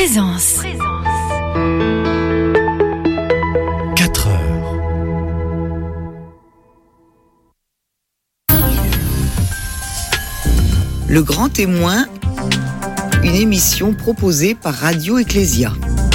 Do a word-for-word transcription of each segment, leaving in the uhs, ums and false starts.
Présence. quatre heures. Le Grand Témoin, une émission proposée par Radio Ecclésia.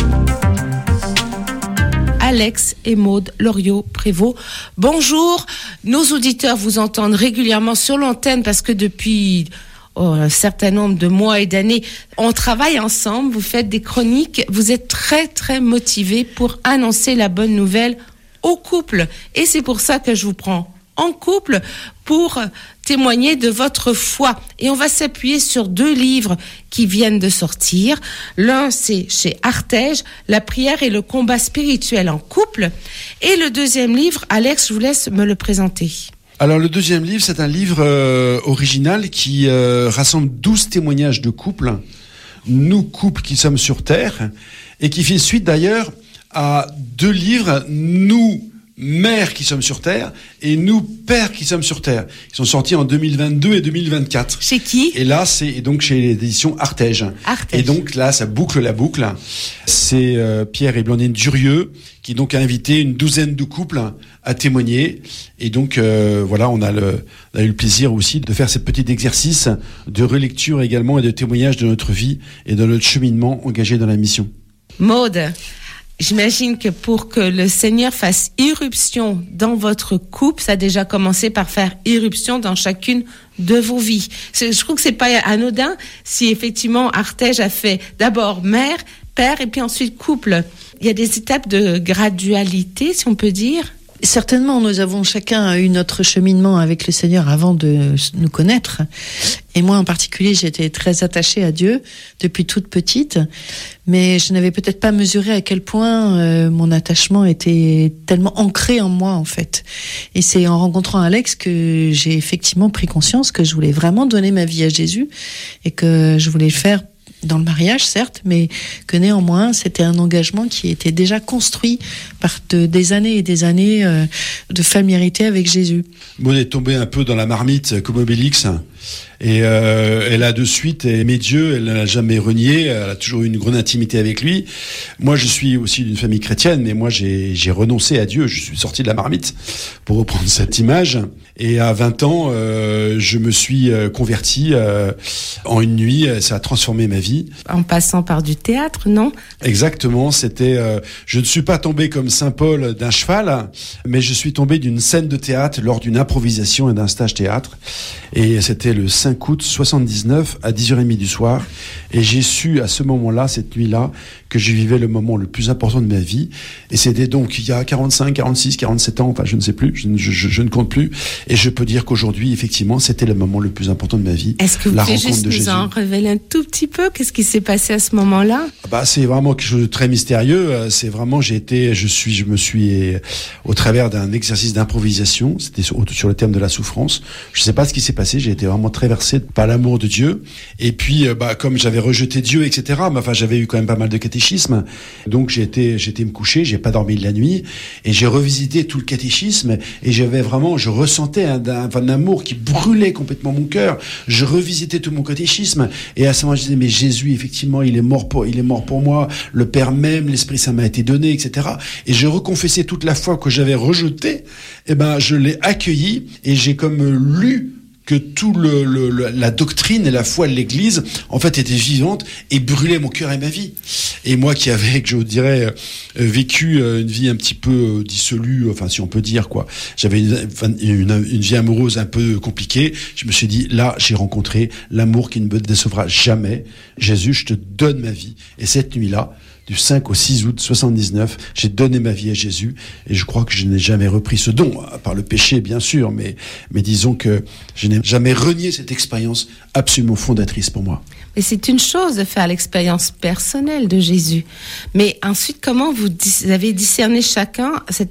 Alex et Maude Loriot-Prévost. Bonjour, nos auditeurs vous entendent régulièrement sur l'antenne parce que depuis oh, un certain nombre de mois et d'années, on travaille ensemble, vous faites des chroniques, vous êtes très très motivés pour annoncer la bonne nouvelle au couple. Et c'est pour ça que je vous prends en couple pour témoigner de votre foi. Et on va s'appuyer sur deux livres qui viennent de sortir. L'un, c'est chez Artege, La prière et le combat spirituel en couple. Et le deuxième livre, Alex, je vous laisse me le présenter. Alors le deuxième livre, c'est un livre euh, original qui euh, rassemble douze témoignages de couples, nous couples qui sommes sur Terre, et qui fait suite d'ailleurs à deux livres, nous mères qui sommes sur Terre et nous pères qui sommes sur Terre. Ils sont sortis en deux mille vingt-deux et deux mille vingt-quatre. Chez qui ? Et là, c'est et donc chez les éditions Artege. Artege. Et donc là, ça boucle la boucle. C'est euh, Pierre et Blandine Durieux qui donc a invité une douzaine de couples à témoigner. Et donc euh, voilà, on a, le, on a eu le plaisir aussi de faire ces petits exercices de relecture également et de témoignage de notre vie et de notre cheminement engagé dans la mission. Maude, j'imagine que pour que le Seigneur fasse irruption dans votre couple, ça a déjà commencé par faire irruption dans chacune de vos vies. C'est, je trouve que c'est pas anodin si effectivement Artege a fait d'abord mère, père et puis ensuite couple. Il y a des étapes de gradualité, si on peut dire. Certainement, nous avons chacun eu notre cheminement avec le Seigneur avant de nous connaître. Et moi, en particulier, j'étais très attachée à Dieu depuis toute petite. Mais je n'avais peut-être pas mesuré à quel point euh, mon attachement était tellement ancré en moi, en fait. Et c'est en rencontrant Alex que j'ai effectivement pris conscience que je voulais vraiment donner ma vie à Jésus et que je voulais le faire dans le mariage, certes, mais que néanmoins, c'était un engagement qui était déjà construit par de, des années et des années euh, de familiarité avec Jésus. Maud est tombée un peu dans la marmite comme Obélix. Et euh, elle a de suite aimé Dieu, elle n'a jamais renié, elle a toujours eu une grande intimité avec lui. Moi, je suis aussi d'une famille chrétienne, mais moi, j'ai, j'ai renoncé à Dieu, je suis sorti de la marmite, pour reprendre cette image. Et à vingt ans, euh, je me suis euh, converti euh, en une nuit, ça a transformé ma vie. En passant par du théâtre, non ? Exactement, c'était... Euh, je ne suis pas tombé comme Saint Paul d'un cheval, mais je suis tombé d'une scène de théâtre lors d'une improvisation et d'un stage théâtre. Et c'était le cinq août soixante-dix-neuf à dix heures trente du soir. Et j'ai su à ce moment-là, cette nuit-là, que je vivais le moment le plus important de ma vie. Et c'était donc il y a quarante-cinq, quarante-six, quarante-sept ans, enfin je ne sais plus, je, je, je, je ne compte plus. Et je peux dire qu'aujourd'hui, effectivement, c'était le moment le plus important de ma vie. Est-ce que vous pouvez juste nous en révéler un tout petit peu ? Qu'est-ce qui s'est passé à ce moment-là ? Bah, c'est vraiment quelque chose de très mystérieux. C'est vraiment, j'ai été, je suis, je me suis, au travers d'un exercice d'improvisation, c'était sur, sur le thème de la souffrance. Je ne sais pas ce qui s'est passé, j'ai été vraiment traversé par l'amour de Dieu. Et puis, bah, comme j'avais rejeté Dieu, et cetera, mais enfin, j'avais eu quand même pas mal de catéchisme. Donc, j'ai été, j'ai été me coucher, j'ai pas dormi de la nuit, et j'ai revisité tout le catéchisme, et j'avais vraiment, je ressentais un, un, un amour qui brûlait complètement mon cœur. Je revisitais tout mon catéchisme, et à ce moment, je disais, mais Jésus, effectivement, il est mort pour, il est mort pour moi, le Père même, l'Esprit Saint m'a été donné, et cetera. Et je reconfessais toute la foi que j'avais rejetée, et ben, je l'ai accueillie, et j'ai comme lu que tout le, le, le la doctrine et la foi de l'Église en fait était vivante et brûlait mon cœur et ma vie. Et moi qui avais, que je dirais, euh, vécu euh, une vie un petit peu euh, dissolue, enfin si on peut dire quoi, j'avais une, une, une vie amoureuse un peu compliquée. Je me suis dit là j'ai rencontré l'amour qui ne me décevra jamais. Jésus, je te donne ma vie. Et cette nuit-là, du cinq au six août soixante-dix-neuf, j'ai donné ma vie à Jésus et je crois que je n'ai jamais repris ce don, à part le péché bien sûr, mais, mais disons que je n'ai jamais renié cette expérience absolument fondatrice pour moi. Mais c'est une chose de faire l'expérience personnelle de Jésus. Mais ensuite, comment vous, dis- vous avez discerné chacun cette